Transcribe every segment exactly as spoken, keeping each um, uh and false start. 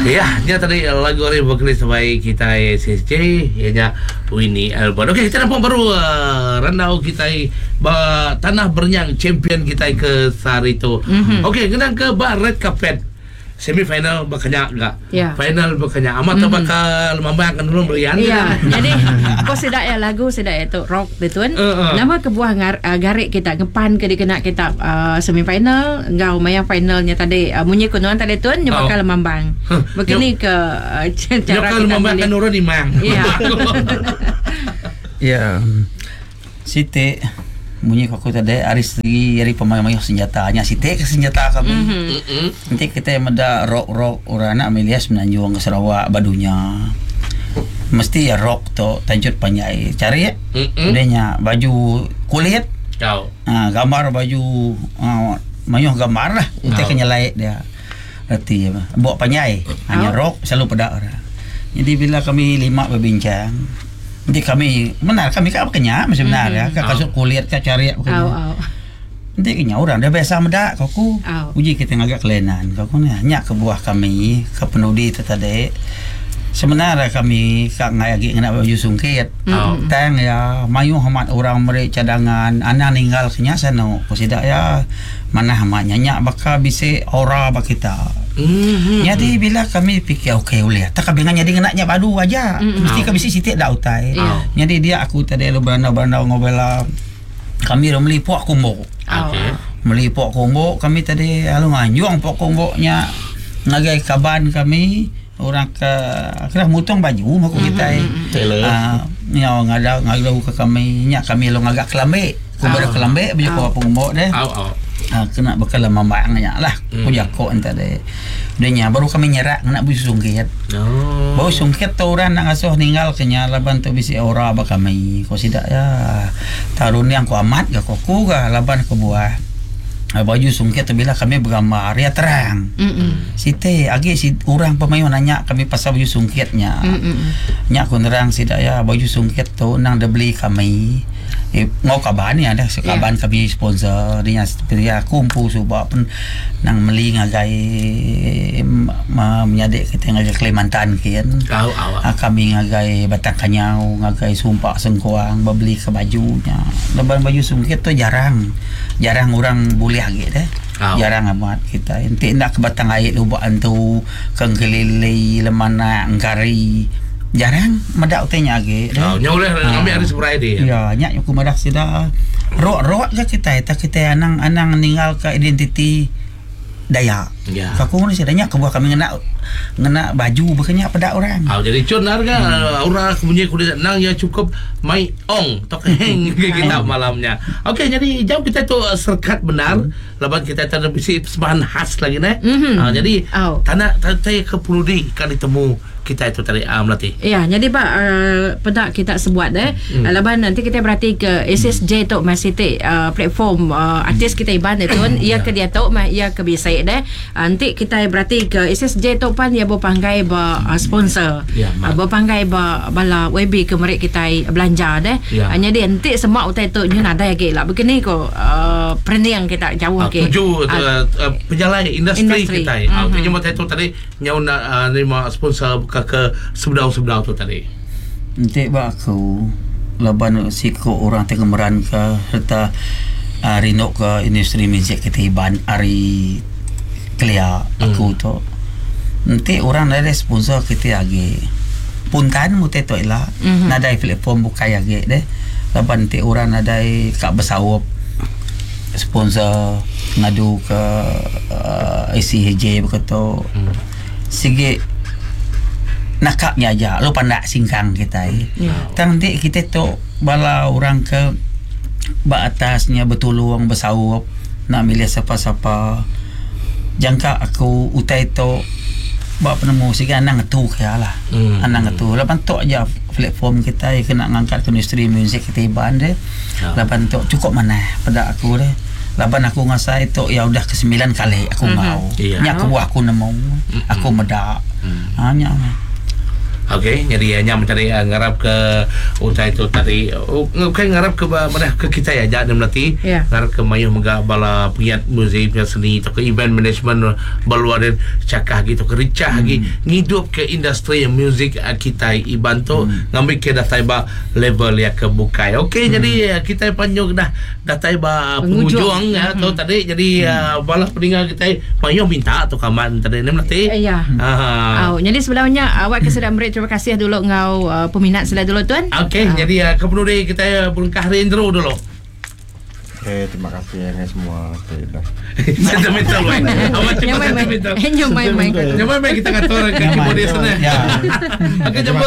Ya, dia tadi lagu ni vokalis terbaik kita S S J, ianya Winnie Albert. Okey, kita nampak baru uh, randau kita ba, tanah bernyang champion kita ke sehari tu. Mm-hmm. Okey, kena ke ba red carpet. Semi final bakanya enggak? Yeah. Final bakanya amat mm-hmm. bakal membayangkan dulu berian. Ya, jadi kau sedak ya lagu sedak itu rock betul. Uh, uh. Nama kebuah ngar, uh, garik kita ngepan ke dikena kita uh, semi final, enggak mayang finalnya tadi uh, munyi kunuan tadi tuan nya bakal oh. mambang. Begini ke uh, cara kita mambang kan orang di mang. Ya. Ya. Siti bunyi aku tadi aris lagi dari pemain-pemain senjatanya Siti ke senjata kami. Mm-hmm. Nanti kita meda rock-rock orang nak Melias menanjung ke Sarawak badunya. Mesti ya rock tu tanjut panjai. Cari ya. Mm-hmm. Adanya baju kulit. Tahu. Ah, gambar baju ah, mayuh gambar lah. Kita kena laik dia. Berarti bawa panjai. Hanya rock selalu pedak orang. Jadi bila kami lima berbincang, nanti kami benar kami kan kenya masih benar mm-hmm. ya kan kasut kulit kan cari apa oh, oh. Nanti kenya orang dah biasa medak kau oh. Uji kita ngagak kelenan kau ni hanya ke buah kami ke penudi tu tadi sebenarnya kami kak ngayagi ngena baju sungkit mm-hmm. tang ya mayu hamat orang mereka cadangan anak ninggal kenya sana kau sidak ya mana hamatnya nyak bakal bisa aura bak kita. Mm-hmm. Jadi bila kami fikir okey boleh tak kami jadi ngenaknya padu aja mm-hmm. mesti kami sitik dak utai. Oh. Jadi dia aku tadi lu beranda-beranda ngobela kami ro melipuk kumbo. Okey. Melipuk kumbo kami tadi alu nganjuang pok kumboknya ngagai kaban kami orang ke kira mutong baju mak kita mm-hmm. ah nya ngada ngada ke kami nya kami lu ngagak kelambe kumbo oh. kelambe baju oh. kumbo deh. Oh, oh. Ah, kena bakal membayangnya lah mm. kujako entar deh denya baru kami nyerak nak bui sungkit oh. Bau sungkit tu orang nak asuh ninggal kenya laban tu bisi aura ba kami ko sidak ya tarun yang ku amat ga koku ga laban ke buah baju sungkit tu bila kami bergambar ya terang mm site agi si orang pemain nanya kami pasal baju sungkitnya nya ku nerang sidak ya baju sungkit tu nang dah beli kami eh, ngau kaban ni ada sekaban yeah. Kami sponsor dia dia kumpul sebab pun nang meli ngagai ma, menyadik kita ngagai Kalimantan kian oh, oh. Ah, kami ngagai Batang Kanyau ngagai Sumpah Sengkuang beli ke bajunya leban baju sungkit tu jarang jarang orang boleh lagi deh oh. Jarang amat kita enti nak ke Batang Air ubaan tu kengkelilai lemana ngari jarang medak utenya age oh nya boleh ambil hari Friday ya nya aku medak sida roak-roak ke kita eta kita anang-anang ninggal ke identiti Dayak ya kaku ni sedanya kebuah kami ngena ngena baju bekenya pada orang oh jadi cun harga hmm. Orang punya kulit nang ya cukup mai ong tok heng kita malamnya okey jadi jauh kita tu serkat benar hmm. Lepas kita tak bisi sembahan khas lagi nah mm-hmm. uh, jadi oh. Tanah tanah ke Puludi kan ditemu kita itu tadi uh, melatih. Ya, jadi pak uh, pedak kita sebuat deh. Hmm. Laban nanti kita berarti ke S S J tu masih te uh, platform uh, artis kita iban itu kan ia ke dia tu mah ia ke bisa deh. Uh, nanti kita berarti ke S S J tu pan ia berpanggai ba uh, sponsor. Ya, uh, berpanggai ba bala W B ke mereka kita belanja deh. Ya. Uh, jadi nanti semua utai tu nyu nada lagi lah. Begini ko uh, perendi yang kita jauh ke. Uh, tuju uh, uh, penjalan industri, industri. Kita. Ah, uh, cuma tu tadi nyau nak nerima sponsor ke sebedau-sebedau tu tadi. Nanti ba aku laban siko orang tengah meran ke serta uh, rinok ke industri muzik kita iban ari kelia aku hmm. tu. Nanti orang ada sponsor kita lagi. Puntan mu te toila mm-hmm. nadai platform bukai lagi deh. Laban nanti orang nadai kak bersawap sponsor ngadu ke uh, I C H J begitu. Hmm. Sige nakapnya aja lu pandak singkang kita yeah. Tang dik kita tu bala orang ke ba atasnya betulung bersawap nak milih siapa-siapa jangka aku utai tu ba penemu sige anang tu kaya lah mm. Anang tu lapan tu aja platform kita kena ngangkat ke industri muzik kita iban deh yeah. Lapan tu cukup mana pada aku deh laban aku ngasai tu ya udah ke sembilan kali aku mm-hmm. mau yeah. Nya aku aku nemu mm-hmm. Aku medak mm. Hanya Okey, jadi hanya mencari uh, ngarap ke utai itu tadi. Uh, bukan ngarap ke mana ke kita ya, jangan melati. Yeah. Ngarap ke mayuh mega bala pengiat muzik, pengiat seni, atau ke event management baluar dan cakah gitu ke ricah lagi hmm. ngidup ke industri muzik uh, kita iban tu hmm. ngambil ke datai ba level ya ke bukai. Okey, hmm. jadi uh, kita panjang dah datai ba penghujung ya hmm. tu tadi. Jadi uh, bala pendengar kita mayuh minta tu kaman tadi ni melati. Ya. Ah. Oh, jadi sebenarnya awak kesedang beri terima kasih dulu ngau uh, peminat sila dulu tuan. Okey, uh. jadi uh, kemudian ni kita berungkah intro dulu. Okay, terima kasih ya semua. Sentimental weh. Awak cepat sentimental. Nyamai mai. Nyamai mai kita kata orang ke keyboard sana. Ya. Okey, jumpa.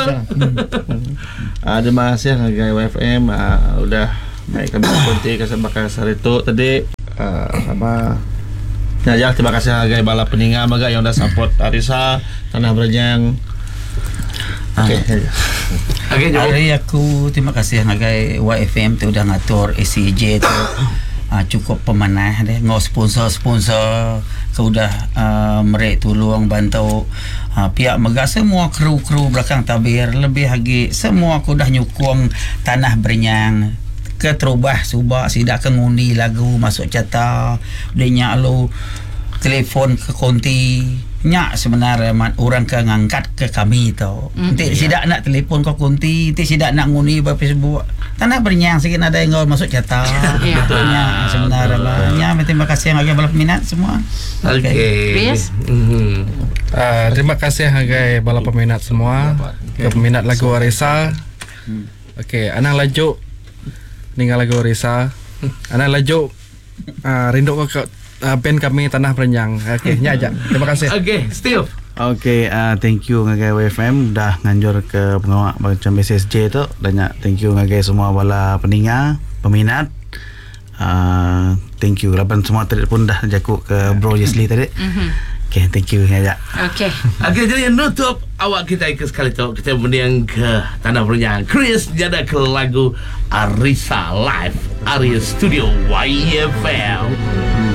Ah, terima kasih dengan W F M uh, udah naik kami konti ke sebakar sarito tadi uh, sama Nyajak, terima kasih agai bala peninggal maga yang dah support Arisa Tanah Berjang. Okey. Okey, jom. Hari aku terima kasih agai Y F M tu udah ngatur A C J tu uh, cukup pemanah deh, ngau sponsor-sponsor ke udah uh, merek tolong bantu uh, pihak maga semua kru-kru belakang tabir lebih lagi semua aku dah nyukung Tanah Berjang ke terubah subak sidak ke ngundi lagu masuk cata dia lu telefon ke konti nyak sebenarnya man, orang ke ngangkat ke kami tau mm, nanti yeah. sidak nak telefon ke konti nanti sidak nak ngundi di Facebook Tanah Berjang sikit ada yang ngau masuk cata yeah. betulnya sebenarnya banyak terima kasih yang agak bala peminat semua. Okey. Okay. Mm-hmm. Uh, terima kasih agai bala peminat semua ke peminat lagu Arisa. Okey, anak laju tinggal lagu Risa. Anak laju uh, rindu ke uh, band kami Tanah Berjang. Okey, nya aja. Terima kasih. Okey, Steve. Okay, uh, thank you ngagai W F M dah nganjur ke pengawak macam S S J tu. Banyak thank you ngagai semua bala pendengar, peminat. Uh, thank you lapan semua tadi pun dah jakuk ke Bro Jesli tadi. Mhm. Okay, thank you ngaja. Okey. Okey, jadi nutup awak kita ke sekali tu kita mendiang ke Tanah Berjang. Chris jada ke lagu Arisa Live Area Studio Y F M.